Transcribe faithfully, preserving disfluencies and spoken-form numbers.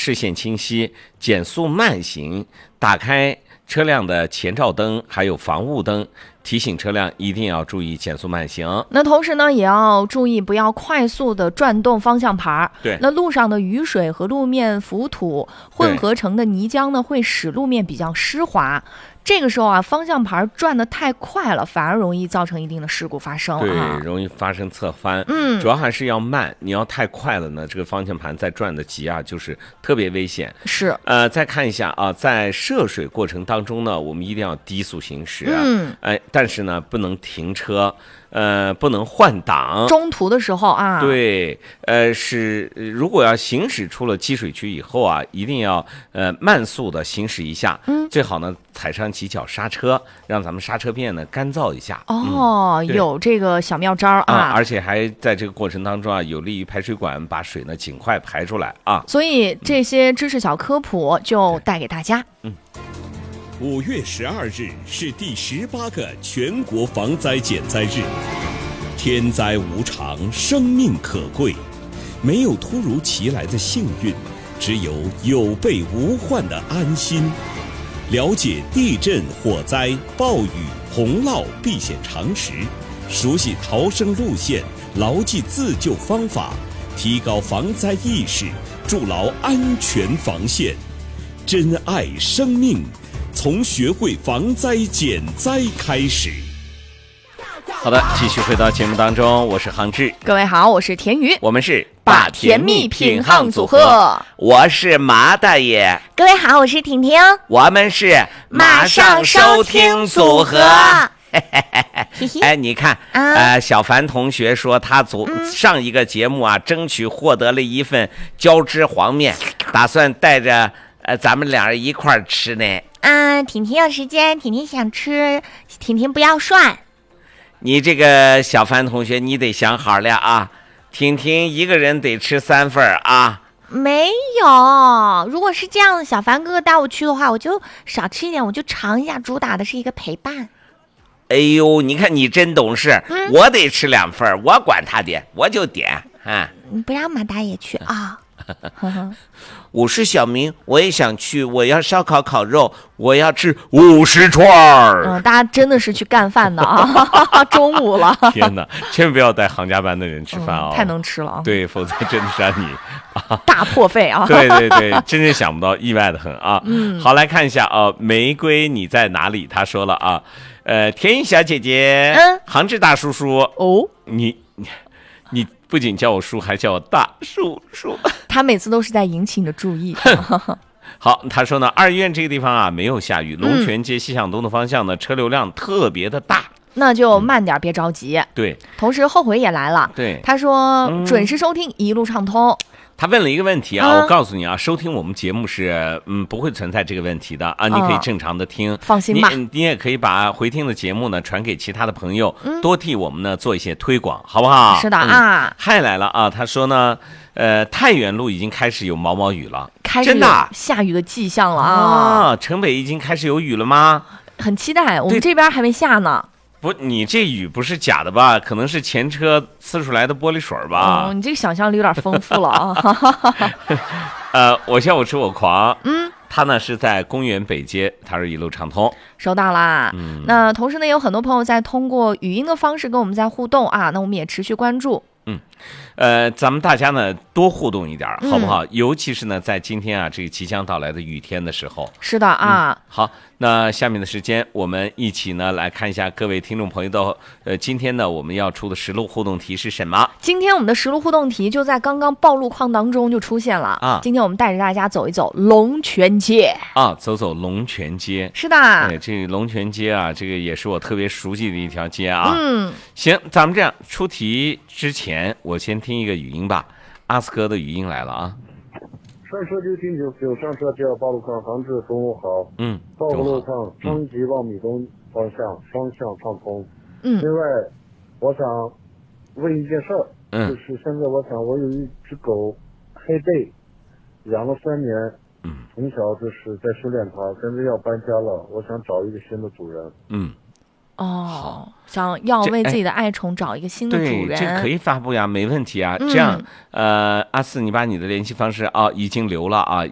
视线清晰，减速慢行，打开车辆的前照灯，还有防雾灯，提醒车辆一定要注意减速慢行。 那同时呢，也要注意不要快速的转动方向盘。 对， 那路上的雨水和路面浮土混合成的泥浆呢，会使路面比较湿滑。这个时候啊，方向盘转得太快了，反而容易造成一定的事故发生对， 啊， 容易发生侧翻。 嗯， 主要还是要慢，你要太快了呢，这个方向盘再转得急啊，就是特别危险。 是， 呃，再看一下啊，在涉水过程当中呢，我们一定要低速行驶， 嗯， 哎，但是呢，不能停车。呃，不能换挡， 中途的时候啊， 对，呃，是如果要行驶出了积水区以后啊，一定要呃慢速的行驶一下，嗯，最好呢踩上几脚刹车，让咱们刹车片呢干燥一下。 哦， 嗯、 有这个小妙招 啊, 啊，而且还在这个过程当中啊，有利于排水管把水呢尽快排出来啊。 所以这些知识小科普就带给大家。 嗯。 五月十二日是第十八个全国防灾减灾日。天灾无常，生命可贵，没有突如其来的幸运，只有有备无患的安心。了解地震、火灾、暴雨、洪涝避险常识，熟悉逃生路线，牢记自救方法，提高防灾意识，筑牢安全防线，珍爱生命。从学会防灾减灾开始。 好的，继续回到节目当中，我是杭志。 各位好，我是田宇， 我们是把甜蜜品항组合。 我是马大爷。 各位好，我是婷婷。 我们是马上收听组合。哎，你看，呃，小凡同学说他组、嗯、上一个节目啊，争取获得了一份胶汁黄面，打算带着呃咱们俩人一块儿吃呢。 嗯，婷婷有时间，婷婷想吃，婷婷不要涮。 你这个小凡同学，你得想好了啊，婷婷一个人得吃三份啊。 没有，如果是这样，小凡哥哥带我去的话，我就少吃一点，我就尝一下，主打的是一个陪伴。 哎呦，你看你真懂事，嗯、我得吃两份，我管他点，我就点啊。 你不让马大爷去啊？ 我是小明，我也想去，我要烧烤烤肉，我要吃五十串儿。 嗯，大家真的是去干饭的啊！中午了， 天哪，千万不要带行家班的人吃饭啊、哦嗯！太能吃了啊！ 对，否则真的是让你、啊、 大破费啊！ 对对对，真是想不到，意外的很啊！ 嗯， 好，来看一下啊，玫瑰你在哪里？他说了啊，呃，田雨小姐姐， 嗯， 杭志大叔叔， 哦， 你你你。不仅叫我叔，还叫我大叔叔。 他每次都是在引起你的注意。 好，他说呢，二医院这个地方啊没有下雨，龙泉街西向东的方向呢、嗯、车流量特别的大， 那就慢点，别着急。 嗯、对， 同时后悔也来了。 对， 他说、嗯、准时收听，一路畅通。 他问了一个问题啊，嗯、我告诉你啊，收听我们节目是嗯不会存在这个问题的啊，你可以正常的听， 嗯、放心吧。 你你也可以把回听的节目呢传给其他的朋友，嗯、多替我们呢做一些推广，好不好？ 是的啊。 嗨、嗯、来了啊，他说呢，呃，太原路已经开始有毛毛雨了， 开始有下雨的迹象了啊。 啊，城北已经开始有雨了吗？ 很期待，我们这边还没下呢。 不，你这雨不是假的吧？可能是前车呲出来的玻璃水吧？ 哦，你这个想象力有点丰富了啊！ 呃，我下午吃我狂， 嗯， 他呢是在公园北街，他是一路畅通， 收到啦。 嗯， 那同时呢，有很多朋友在通过语音的方式跟我们在互动啊，那我们也持续关注。 嗯，呃，咱们大家呢多互动一点，好不好？嗯、尤其是呢，在今天啊这个即将到来的雨天的时候。 是的啊、 嗯。好，那下面的时间，我们一起呢来看一下各位听众朋友的呃，今天呢我们要出的实路互动题是什么？ 今天我们的实路互动题就在刚刚报路况当中就出现了啊。 今天我们带着大家走一走龙泉街啊，走走龙泉街。 是的， 哎，这个龙泉街啊，这个也是我特别熟悉的一条街啊。 嗯， 行，咱们这样出题之前，我先听一个语音吧。阿斯哥的语音来了啊。 上车就听九九，上车就要报路况。杭志，中午好。 嗯， 报个路况，昌吉往米东方向双向畅通。 嗯。 另外，我想问一件事儿， 嗯， 就是现在我想我有一只狗，黑贝，养了三年， 嗯， 从小就是在修炼它，现在要搬家了，我想找一个新的主人。 嗯。 哦，想要为自己的爱宠找一个新的主人， 对，这可以发布呀，没问题啊。嗯、这样，呃，阿四，你把你的联系方式啊、哦、已经留了啊。